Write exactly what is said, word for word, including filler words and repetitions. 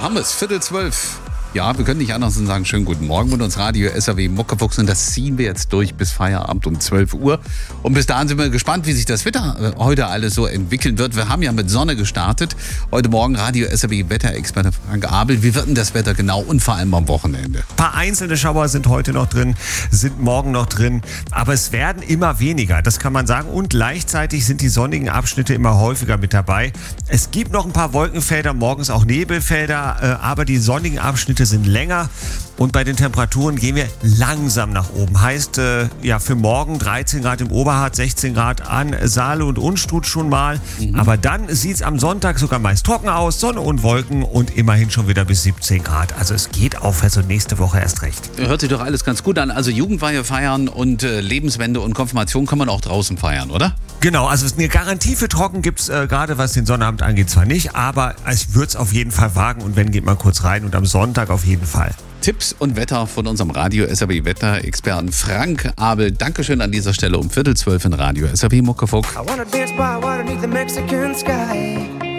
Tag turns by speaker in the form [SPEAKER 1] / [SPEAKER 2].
[SPEAKER 1] Da haben wir es, Viertel zwölf. Ja, wir können nicht anders als sagen, schönen guten Morgen mit uns Radio S R W Muckefuchs und das ziehen wir jetzt durch bis Feierabend um zwölf Uhr. Und bis dahin sind wir gespannt, wie sich das Wetter heute alles so entwickeln wird. Wir haben ja mit Sonne gestartet. Heute Morgen Radio S R W Wetterexperte Frank Abel. Wie wird denn das Wetter genau und vor allem am Wochenende?
[SPEAKER 2] Ein paar einzelne Schauer sind heute noch drin, sind morgen noch drin, aber es werden immer weniger, das kann man sagen. Und gleichzeitig sind die sonnigen Abschnitte immer häufiger mit dabei. Es gibt noch ein paar Wolkenfelder, morgens auch Nebelfelder, aber die sonnigen Abschnitte sind länger und bei den Temperaturen gehen wir langsam nach oben. Heißt, äh, ja, für morgen dreizehn Grad im Oberharz, sechzehn Grad an Saale und Unstrut schon mal. Mhm. Aber dann sieht es am Sonntag sogar meist trocken aus, Sonne und Wolken und immerhin schon wieder bis siebzehn Grad. Also es geht aufwärts und nächste Woche erst recht.
[SPEAKER 1] Hört sich doch alles ganz gut an. Also Jugendweihe feiern und äh, Lebenswende und Konfirmation kann man auch draußen feiern, oder?
[SPEAKER 2] Genau, also eine Garantie für trocken gibt es äh, gerade, was den Sonnabend angeht, zwar nicht, aber ich würde es auf jeden Fall wagen und wenn, geht man kurz rein und am Sonntag auf jeden Fall.
[SPEAKER 1] Tipps und Wetter von unserem Radio S R W Wetterexperten Frank Abel. Dankeschön an dieser Stelle um Viertel zwölf in Radio S R W Muckefuchs.
[SPEAKER 3] I wanna dance by water beneath the Mexican sky.